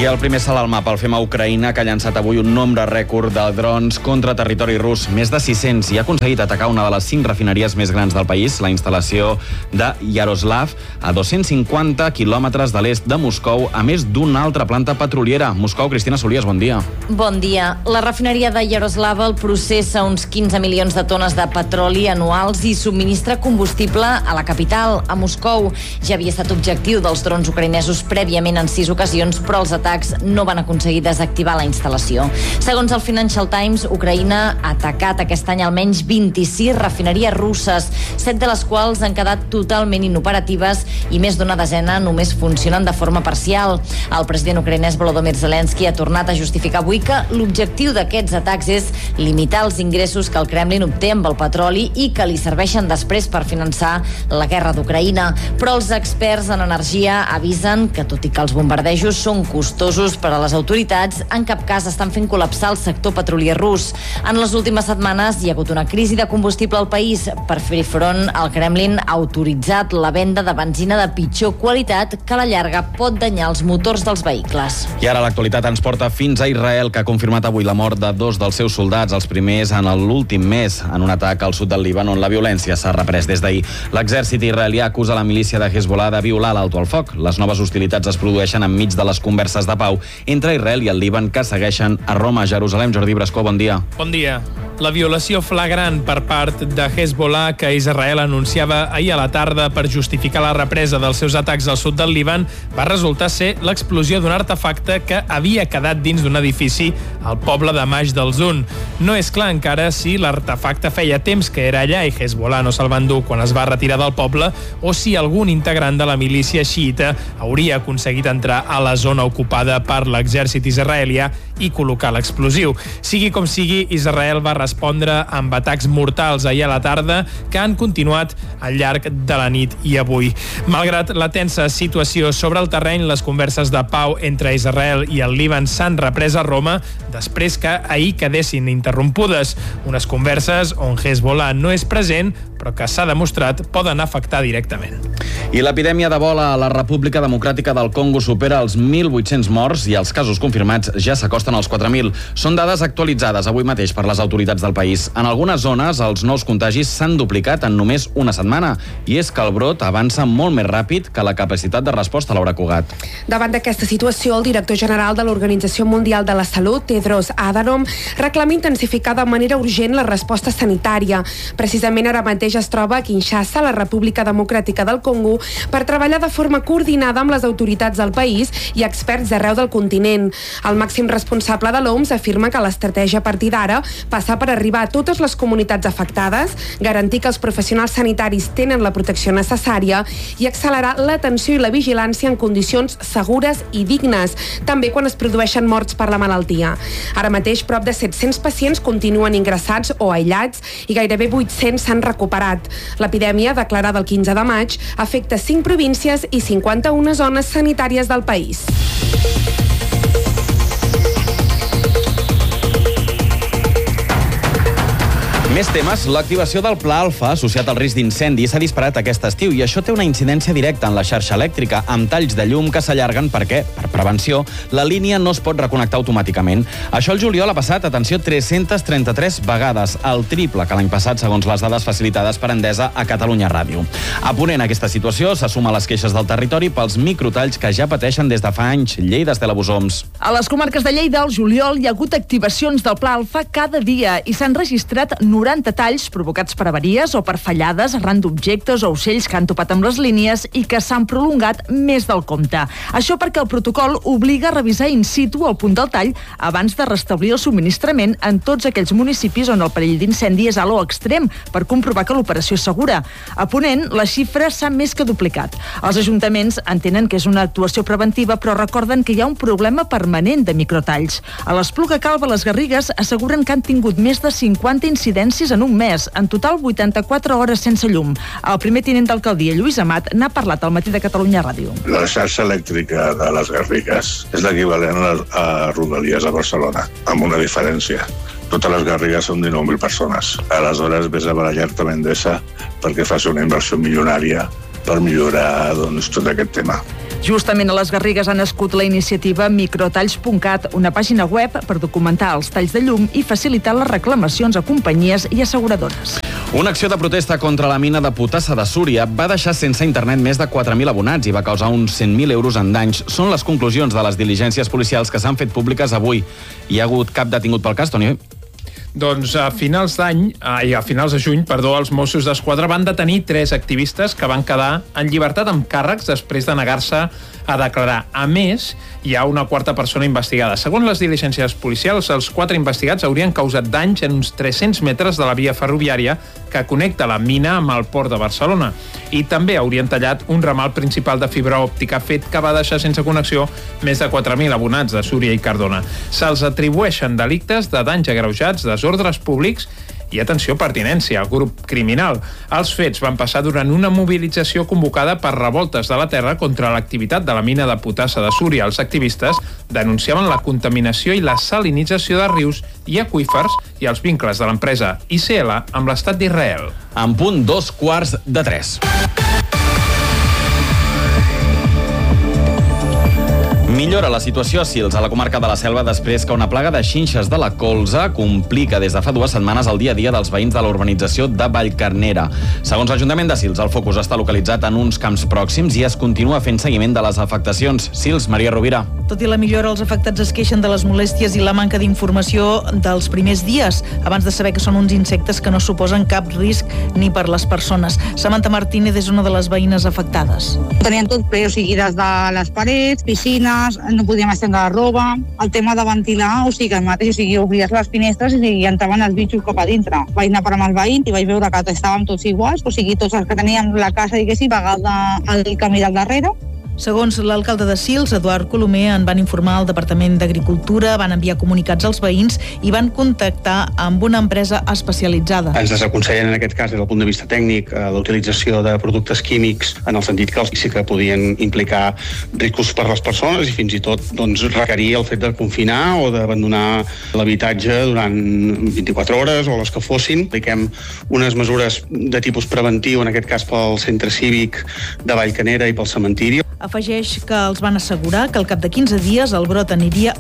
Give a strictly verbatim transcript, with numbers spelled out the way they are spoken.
I el primer salt al mapa el fem a Ucraïna, que ha llançat avui un nombre rècord de drons contra territori rus, més de sis-cents, i ha aconseguit atacar una de les cinc refineries més grans del país, la instal·lació de Yaroslav, a dos-cents cinquanta quilòmetres de l'est de Moscou, a més d'una altra planta petroliera. Moscou, Cristina Solies, bon dia. Bon dia. La refineria de Yaroslav processa uns quinze milions de tones de petroli anuals i subministra combustible a la capital, a Moscou. Ja havia estat objectiu dels drons ucraïnesos prèviament en sis ocasions, però els atacs no van aconseguir desactivar la instal·lació. Segons el Financial Times, Ucraïna ha atacat aquest any almenys vint-i-sis refineries russes, set de les quals han quedat totalment inoperatives i més d'una desena només funcionen de forma parcial. El president ucraïnès Volodymyr Zelensky ha tornat a justificar avui que l'objectiu d'aquests atacs és limitar els ingressos que el Kremlin obté amb el petroli i que li serveixen després per finançar la guerra d'Ucraïna. Però els experts en energia avisen que, tot i que els bombardejos són costosos per a les autoritats, en cap cas estan fent col·lapsar el sector petrolier rus. En les últimes setmanes hi ha hagut una crisi de combustible al país. Per fer front, el Kremlin ha autoritzat la venda de benzina de pitjor qualitat que a la llarga pot danyar els motors dels vehicles. I ara l'actualitat ens porta fins a Israel, que ha confirmat avui la mort de dos dels seus soldats, els primers en l'últim mes, en un atac al sud del Líban on la violència s'ha reprès des d'ahir. L'exèrcit israelià acusa la milícia de Hezbollah de violar l'alto al foc. Les noves hostilitats es produeixen enmig de les converses de pau entre Israel i el Líban, que segueixen a Roma. Jerusalem, Jordi Brascó, bon dia. Bon dia. La violació flagrant per part de Hezbollah que Israel anunciava ahir a la tarda per justificar la represa dels seus atacs al sud del Líban va resultar ser l'explosió d'un artefacte que havia quedat dins d'un edifici al poble de Maix del Zun. No és clar encara si l'artefacte feia temps que era allà i Hezbollah no se'l va endur quan es va retirar del poble, o si algun integrant de la milícia xiita hauria aconseguit entrar a la zona ocupada per l'exèrcit israelià i col·locar l'explosiu. Sigui com sigui, Israel va respondre amb atacs mortals ahir a la tarda que han continuat al llarg de la nit i avui. Malgrat la tensa situació sobre el terreny, les converses de pau entre Israel i el Líban s'han reprès a Roma després que ahir quedessin interrompudes. Unes converses on Hezbollah no és present, però que s'ha demostrat poden afectar directament. I l'epidèmia d'Ebola a la República Democràtica del Congo supera els mil vuit-cents morts i els casos confirmats ja s'acosten als quatre mil. Són dades actualitzades avui mateix per les autoritats del país. En algunes zones, els nous contagis s'han duplicat en només una setmana, i és que el brot avança molt més ràpid que la capacitat de resposta, Laura Cugat. Davant d'aquesta situació, el director general de l'Organització Mundial de la Salut, Tedros Adhanom, reclama intensificar de manera urgent la resposta sanitària. Precisament ara mateix es troba a Kinshasa, la República Democràtica del Congo, per treballar de forma coordinada amb les autoritats del país i experts d'arreu del continent. El màxim responsable de l'O M S afirma que l'estratègia a partir d'ara passa per arribar a totes les comunitats afectades, garantir que els professionals sanitaris tenen la protecció necessària i accelerar l'atenció i la vigilància en condicions segures i dignes, també quan es produeixen morts per la malaltia. Ara mateix, prop de set-cents pacients continuen ingressats o aïllats i gairebé vuit-cents s'han recuperat. L'epidèmia, declarada el quinze de maig, afecta cinc províncies i cinquanta-una zones sanitàries del país. Més temes. L'activació del Pla Alfa associat al risc d'incendi s'ha disparat aquest estiu i això té una incidència directa en la xarxa elèctrica, amb talls de llum que s'allarguen perquè, per prevenció, la línia no es pot reconnectar automàticament. Això el juliol ha passat, atenció, tres-centes trenta-tres vegades, el triple que l'any passat, segons les dades facilitades per Endesa a Catalunya Ràdio. A Ponent, aquesta situació se suma a les queixes del territori pels microtalls que ja pateixen des de fa anys. Lleida, Estela Bosoms. A les comarques de Lleida, al juliol, hi ha hagut activacions del Pla Alfa cada dia i s'han registrat noranta talls provocats per avaries o per fallades arran d'objectes o ocells que han topat amb les línies i que s'han prolongat més del compte. Això perquè el protocol obliga a revisar in situ el punt del tall abans de restablir el subministrament en tots aquells municipis on el perill d'incendi és a l'o extrem per comprovar que l'operació és segura. A Ponent, la xifra s'ha més que duplicat. Els ajuntaments entenen que és una actuació preventiva, però recorden que hi ha un problema permanent de microtalls. A l'Espluga Calba, les Garrigues asseguren que han tingut més de cinquanta incidències en un mes, en total vuitanta-quatre hores sense llum. El primer tinent d'alcaldia, Lluís Amat, n'ha parlat al Matí de Catalunya Ràdio. La xarxa elèctrica de les Garrigues és l'equivalent a Rodalies a Barcelona, amb una diferència. Totes les Garrigues són dinou mil persones. Aleshores, vés a barallar-te amb Endesa perquè faci una inversió milionària per millorar doncs, tot aquest tema. Justament a les Garrigues ha nascut la iniciativa microtalls punt cat, una pàgina web per documentar els talls de llum i facilitar les reclamacions a companyies i asseguradores. Una acció de protesta contra la mina de Putassa de Súria va deixar sense internet més de quatre mil abonats i va causar uns cent mil euros en danys. Són les conclusions de les diligències policials que s'han fet públiques avui. Hi ha hagut cap detingut pel cas, Toni? Doncs a finals d'any, ai, a finals de juny, perdó, els Mossos d'Esquadra van detenir tres activistes que van quedar en llibertat amb càrrecs després de negar-se a declarar. A més, hi ha una quarta persona investigada. Segons les diligències policials, els quatre investigats haurien causat danys en uns tres-cents metres de la via ferroviària que connecta la mina amb el port de Barcelona. I també haurien tallat un ramal principal de fibra òptica, fet que va deixar sense connexió més de quatre mil abonats de Súria i Cardona. Se'ls atribueixen delictes de danys agreujats, desordres públics i, atenció, pertinència al grup criminal. Els fets van passar durant una mobilització convocada per Revoltes de la Terra contra l'activitat de la mina de Putassa de Súria. Els activistes denunciaven la contaminació i la salinització de rius i aqüífers i els vincles de l'empresa I C L amb l'estat d'Israel. En punt dos quarts de tres. Millora la situació a Sils, a la comarca de la Selva, després que una plaga de xinxes de la colza complica des de fa dues setmanes el dia a dia dels veïns de la urbanització de Vallcarnera. Segons l'Ajuntament de Sils, el focus està localitzat en uns camps pròxims i es continua fent seguiment de les afectacions. Sils, Maria Rovira. Tot i la millora, els afectats es queixen de les molèsties i la manca d'informació dels primers dies, abans de saber que són uns insectes que no suposen cap risc ni per les persones. Samantha Martínez és una de les veïnes afectades. Tenien tot ple, o sigui, des de les parets, piscines, no podíem estendre la roba, el tema de ventilar, o sigui, el mateix, o sigui, obries les finestres i entraven els bitxos cap a dintre. Vaig anar per amb el veïn i vaig veure que estàvem tots iguals, o sigui, tots els que teníem la casa, diguéssim, pagada al camí del darrere. Segons l'alcalde de Sils, Eduard Colomer, en van informar al Departament d'Agricultura, van enviar comunicats als veïns i van contactar amb una empresa especialitzada. Ens desaconsellen en aquest cas des del punt de vista tècnic la utilització de productes químics en el sentit que sí que podien implicar riscos per les persones i fins i tot doncs, requerir el fet de confinar o d'abandonar l'habitatge durant vint-i-quatre hores o les que fossin. Apliquem unes mesures de tipus preventiu, en aquest cas pel centre cívic de Vallcarnera i pel cementiri. Afegeix que els van assegurar que al cap de quinze dies el brot aniria